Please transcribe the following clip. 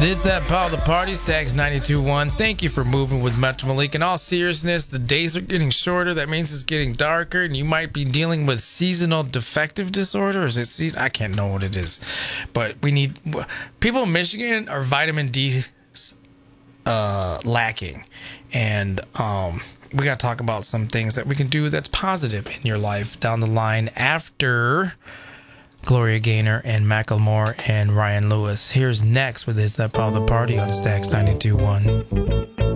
This that Paul the Party Stags 92.1. Thank you for moving with Metro Malik. In all seriousness, the days are getting shorter. That means it's getting darker, and you might be dealing with seasonal defective disorder. Or is it season? I can't know what it is, but we need people in Michigan are vitamin D lacking, and we got to talk about some things that we can do that's positive in your life down the line after Gloria Gaynor and Macklemore and Ryan Lewis. Here's next with Is That Paul the Party on Stax 92.1.